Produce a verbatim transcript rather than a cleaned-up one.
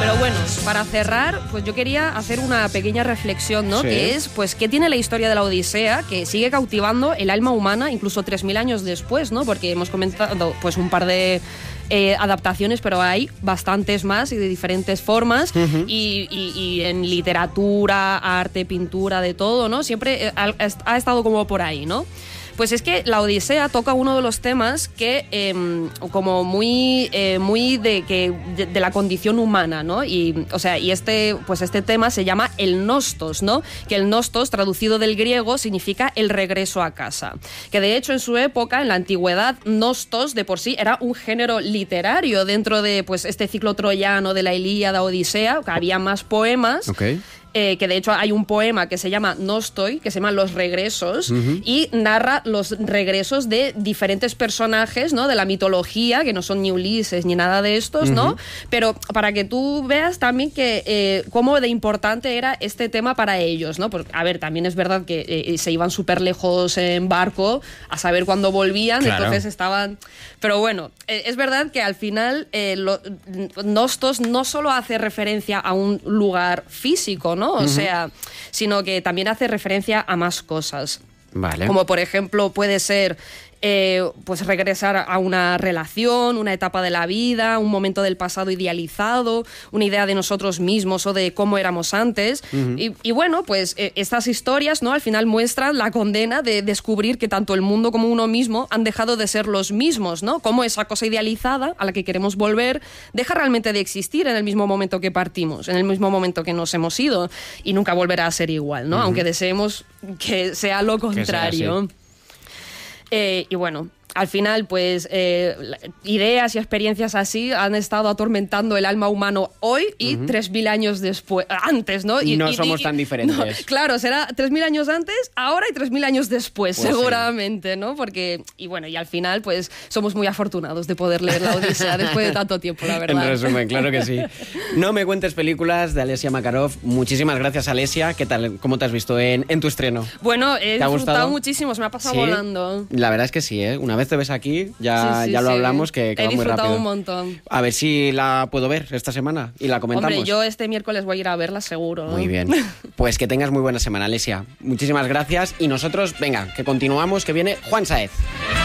Pero bueno, para cerrar, pues yo quería hacer una pequeña reflexión, ¿no? Sí. Que es, pues, ¿qué tiene la historia de la Odisea que sigue cautivando el alma humana incluso tres mil años después, ¿no? Porque hemos comentado, pues, un par de eh, adaptaciones, pero hay bastantes más y de diferentes formas. Uh-huh. y, y, y en literatura, arte, pintura, de todo, ¿no? Siempre ha, ha estado como por ahí, ¿no? Pues es que la Odisea toca uno de los temas que, eh, como muy, eh, muy de, que, de, de la condición humana, ¿no? Y, o sea, y este, pues este tema se llama el nostos, ¿no? Que el nostos, traducido del griego, significa el regreso a casa. Que de hecho, en su época, en la antigüedad, nostos de por sí era un género literario dentro de, pues, este ciclo troyano de la Ilíada, Odisea, que había más poemas. Okay. Eh, que de hecho hay un poema que se llama Nostoi, que se llama Los regresos, uh-huh. y narra los regresos de diferentes personajes, ¿no? De la mitología, que no son ni Ulises ni nada de estos, uh-huh. ¿no? Pero para que tú veas también que eh, cómo de importante era este tema para ellos, ¿no? Porque, a ver, también es verdad que eh, se iban súper lejos en barco a saber cuándo volvían, claro. Entonces estaban... Pero bueno, eh, es verdad que al final eh, lo, Nostos no solo hace referencia a un lugar físico, ¿no? O uh-huh. sea, sino que también hace referencia a más cosas. Vale. Como por ejemplo puede ser eh, pues regresar a una relación, una etapa de la vida, un momento del pasado idealizado, una idea de nosotros mismos o de cómo éramos antes. Uh-huh. y, y bueno, pues eh, estas historias, ¿no? Al final muestran la condena de descubrir que tanto el mundo como uno mismo han dejado de ser los mismos, ¿no? Cómo esa cosa idealizada a la que queremos volver deja realmente de existir en el mismo momento que partimos, en el mismo momento que nos hemos ido, y nunca volverá a ser igual, ¿no? Uh-huh. Aunque deseemos que sea lo contrario. Eh, y bueno, al final, pues, eh, ideas y experiencias así han estado atormentando el alma humano hoy y uh-huh. tres mil años después, antes, ¿no? Y, no y, somos y, tan diferentes. No, claro, será tres mil años antes, ahora y tres mil años después, pues seguramente, sí. ¿no? Porque, y bueno, y al final, pues, somos muy afortunados de poder leer la Odisea después de tanto tiempo, la verdad. En resumen, claro que sí. No me cuentes películas, de Alessia Makarov. Muchísimas gracias, Alessia. ¿Qué tal? ¿Cómo te has visto en, en tu estreno? Bueno, he ¿Te ha disfrutado gustado? muchísimo, se me ha pasado ¿Sí? volando. La verdad es que sí, ¿eh? Una vez te ves aquí, ya, sí, sí, ya lo sí. hablamos, que, que he va muy rápido. He disfrutado un montón. A ver si la puedo ver esta semana y la comentamos. Hombre, yo este miércoles voy a ir a verla seguro. Muy bien. Pues que tengas muy buena semana, Alessia. Muchísimas gracias y nosotros, venga, que continuamos, que viene Juan Sáez.